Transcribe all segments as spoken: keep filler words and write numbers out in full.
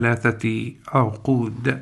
ثلاثة عقود.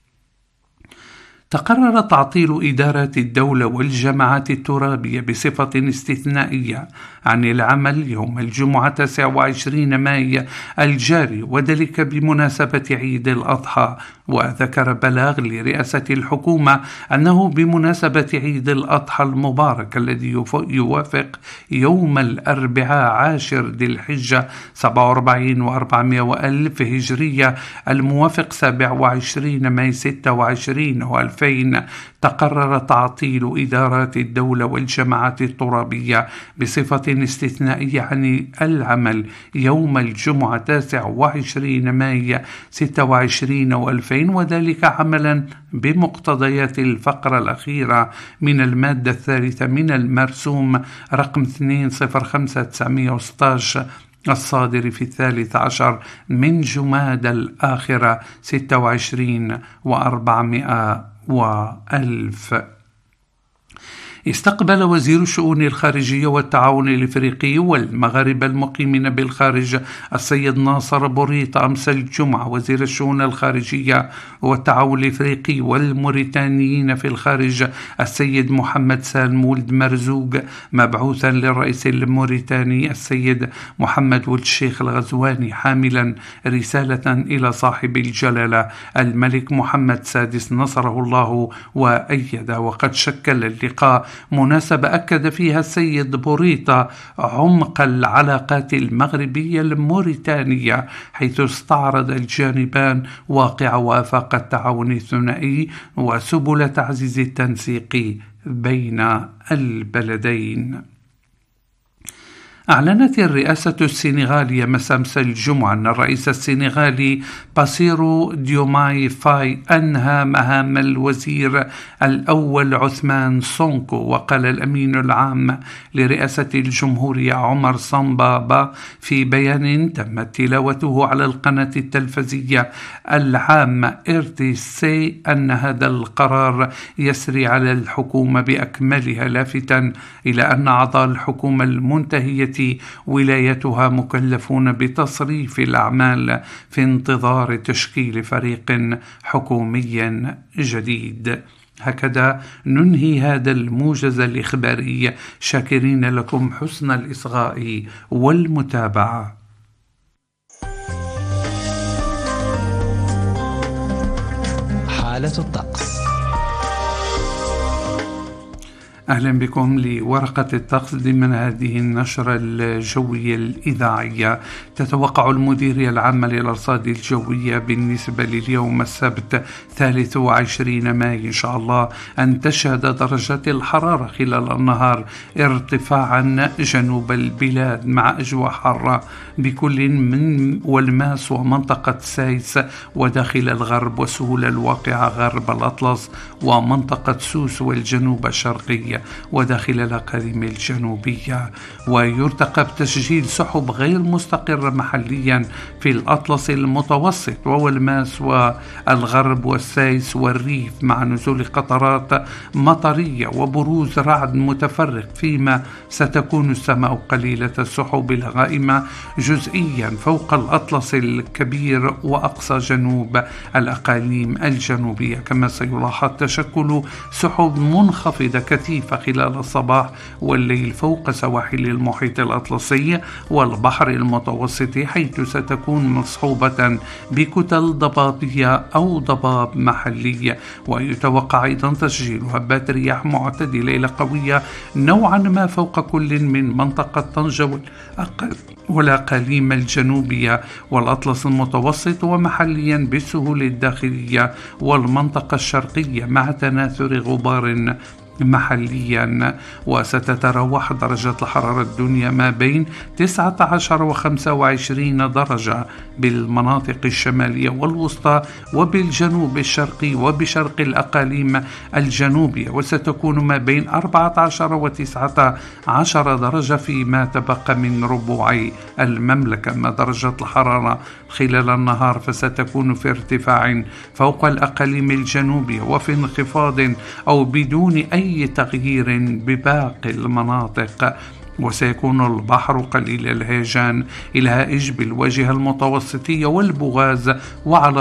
تقرر تعطيل إدارات الدولة والجماعات الترابية بصفة استثنائية عن العمل يوم الجمعة تاسع وعشرين مايو الجاري، وذلك بمناسبة عيد الأضحى. وذكر بلاغ لرئاسة الحكومة أنه بمناسبة عيد الأضحى المبارك الذي يوافق يوم الأربعاء عاشر ذي الحجة سبعة وأربعين وأربعمائة وألف هجرية الموافق سابع وعشرين مايو ستة وعشرين وألفين، تقرر تعطيل إدارات الدولة والجماعات الترابية بصفة استثنائية عن العمل يوم الجمعة تاسع وعشرين مايو ستة وعشرين وألفين، وذلك عملا بمقتضيات الفقرة الأخيرة من المادة الثالثة من المرسوم رقم اثنين صفر خمسة تسعمائة وستة عشر الصادر في الثالث عشر من جماد الآخرة ستة وعشرين وأربعمائة وألف. استقبل وزير الشؤون الخارجية والتعاون الإفريقي والمغاربة المقيمين بالخارج السيد ناصر بوريطة أمس الجمعة وزير الشؤون الخارجية والتعاون الإفريقي والموريتانيين في الخارج السيد محمد سالم ولد مرزوق، مبعوثا للرئيس الموريتاني السيد محمد ولد الشيخ الغزواني، حاملا رسالة إلى صاحب الجلالة الملك محمد السادس نصره الله وأيده. وقد شكل اللقاء مناسبة أكد فيها السيد بوريطة عمق العلاقات المغربية الموريتانية، حيث استعرض الجانبان واقع وآفاق التعاون الثنائي وسبل تعزيز التنسيق بين البلدين. أعلنت الرئاسة السنغالية مساء أمس الجمعة أن الرئيس السنغالي باسيرو ديوماي فاي أنهى مهام الوزير الأول عثمان سونكو. وقال الأمين العام لرئاسة الجمهورية عمر صنبابا في بيان تمت تلاوته على القناة التلفزية العامة إر تي سي أن هذا القرار يسري على الحكومة بأكملها، لافتا إلى أن أعضاء الحكومة المنتهية ولايتها مكلفون بتصريف الأعمال في انتظار تشكيل فريق حكومي جديد. هكذا ننهي هذا الموجز الإخباري، شاكرين لكم حسن الإصغاء والمتابعة. حالة الطقس. أهلا بكم لورقة الطقس ضمن هذه النشرة الجوية الإذاعية. تتوقع المديرية العامة للأرصاد الجوية بالنسبة لليوم السبت ثالث وعشرين مايو إن شاء الله أن تشهد درجات الحرارة خلال النهار ارتفاعا جنوب البلاد مع أجواء حارة بكل من والماس ومنطقة سايس وداخل الغرب وسهول الواقعة غرب الأطلس ومنطقة سوس والجنوب الشرقي وداخل الأقاليم الجنوبية. ويرتقب تسجيل سحب غير مستقرة محليا في الأطلس المتوسط والماس والغرب والسايس والريف، مع نزول قطرات مطرية وبروز رعد متفرق، فيما ستكون السماء قليلة السحب الغائمة جزئيا فوق الأطلس الكبير وأقصى جنوب الأقاليم الجنوبية. كما سيلاحظ تشكل سحب منخفضة كثيفة خلال الصباح والليل فوق سواحل المحيط الأطلسي والبحر المتوسط، حيث ستكون مصحوبة بكتل ضبابية أو ضباب محلي. ويتوقع أيضا تسجيل هبات رياح معتدلة إلى قوية نوعا ما فوق كل من منطقة طنجة والأقاليم الجنوبية والأطلس المتوسط، ومحليا بالسهول الداخلية والمنطقة الشرقية مع تناثر غبار محليا. وستتراوح درجات الحرارة الدنيا ما بين تسعة عشر وخمسة وعشرين درجة بالمناطق الشمالية والوسطى وبالجنوب الشرقي وبشرق الأقاليم الجنوبية، وستكون ما بين أربعة عشر وتسعة عشر درجة فيما تبقى من ربوع المملكة. ما درجة الحرارة خلال النهار فستكون في ارتفاع فوق الأقاليم الجنوبية وفي انخفاض أو بدون أي أي تغيير بباقي المناطق، وسيكون البحر قليل الهيجان الهائج بالواجهة المتوسطية والبغاز وعلى